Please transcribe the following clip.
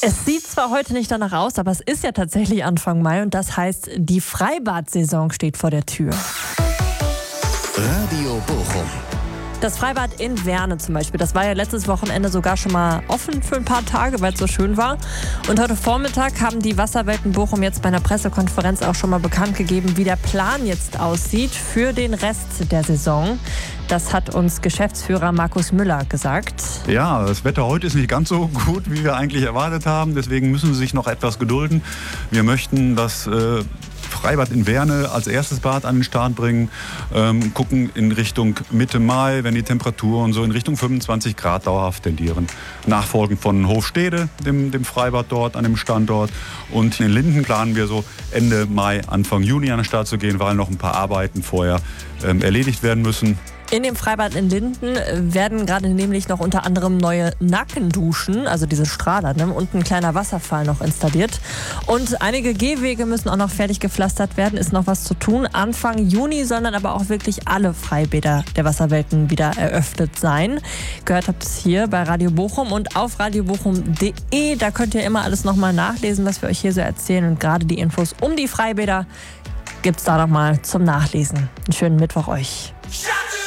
Es sieht zwar heute nicht danach aus, aber es ist ja tatsächlich Anfang Mai und das heißt, die Freibad-Saison steht vor der Tür. Radio Bochum. Das Freibad in Werne zum Beispiel, das war ja letztes Wochenende sogar schon mal offen für ein paar Tage, weil es so schön war. Und heute Vormittag haben die Wasserwelten Bochum jetzt bei einer Pressekonferenz auch schon mal bekannt gegeben, wie der Plan jetzt aussieht für den Rest der Saison. Das hat uns Geschäftsführer Markus Müller gesagt. Ja, das Wetter heute ist nicht ganz so gut, wie wir eigentlich erwartet haben. Deswegen müssen Sie sich noch etwas gedulden. Wir möchten das Freibad in Werne als erstes Bad an den Start bringen. Gucken in Richtung Mitte Mai, wenn die Temperaturen so in Richtung 25 Grad dauerhaft tendieren. Nachfolgend von Hofstede, dem Freibad dort an dem Standort. Und in Linden planen wir so Ende Mai, Anfang Juni an den Start zu gehen, weil noch ein paar Arbeiten vorher erledigt werden müssen. In dem Freibad in Linden werden gerade nämlich noch unter anderem neue Nackenduschen, also diese Strahler, und ein kleiner Wasserfall noch installiert. Und einige Gehwege müssen auch noch fertig gepflastert werden, ist noch was zu tun. Anfang Juni sollen dann aber auch wirklich alle Freibäder der Wasserwelten wieder eröffnet sein. Gehört habt ihr es hier bei Radio Bochum und auf radiobochum.de. Da könnt ihr immer alles nochmal nachlesen, was wir euch hier so erzählen. Und gerade die Infos um die Freibäder gibt es da nochmal zum Nachlesen. Einen schönen Mittwoch euch.